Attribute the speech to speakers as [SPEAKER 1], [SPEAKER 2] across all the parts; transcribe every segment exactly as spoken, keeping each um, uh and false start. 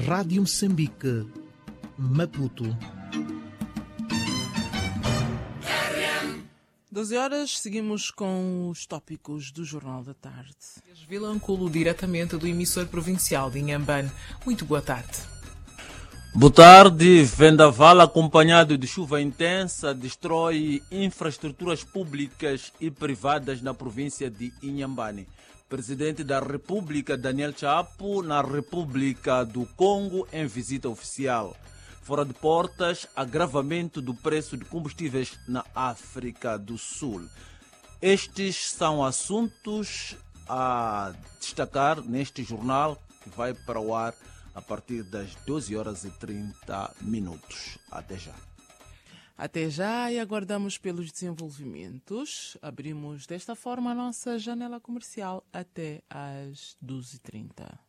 [SPEAKER 1] Rádio Moçambique, Maputo.
[SPEAKER 2] doze horas, seguimos com os tópicos do Jornal da Tarde.
[SPEAKER 3] Vilanculo, diretamente do emissor provincial de Inhambane. Muito boa tarde.
[SPEAKER 4] Boa tarde. Vendaval acompanhado de chuva intensa destrói infraestruturas públicas e privadas na província de Inhambane. Presidente da República, Daniel Chapo, na República do Congo, em visita oficial. Fora de portas, agravamento do preço de combustíveis na África do Sul. Estes são assuntos a destacar neste jornal que vai para o ar a partir das doze horas e trinta minutos. Até já.
[SPEAKER 2] Até já, e aguardamos pelos desenvolvimentos. Abrimos desta forma a nossa janela comercial até às doze e trinta.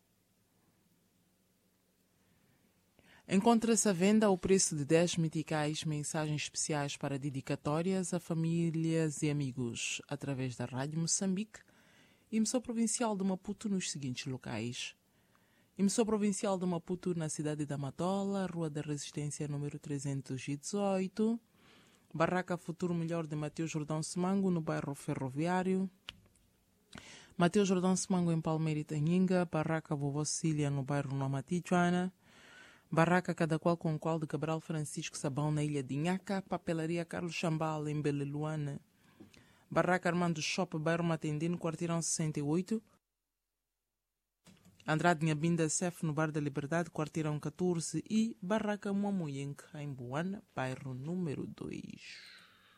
[SPEAKER 2] Encontra-se à venda o preço de dez meticais, mensagens especiais para dedicatórias a famílias e amigos, através da Rádio Moçambique, emissora provincial de Maputo nos seguintes locais. Emissora provincial de Maputo na cidade da Matola, Rua da Resistência número trezentos e dezoito, Barraca Futuro Melhor de Mateus Jordão Semango, no bairro Ferroviário, Mateus Jordão Semango em Palmeira e Tanhinga, Barraca Vovó Cília no bairro Noma Tijuana, Barraca Cada Qual com Qual de Cabral Francisco Sabão na ilha de Inhaca, Papelaria Carlos Chambal em Beleluana, Barraca Armando Shop, bairro Matendino, quarteirão sessenta e oito, Andrade Nhambinda Sef no Bar da Liberdade, quarteirão catorze e Barraca Moamoyenque em Boana, bairro número dois.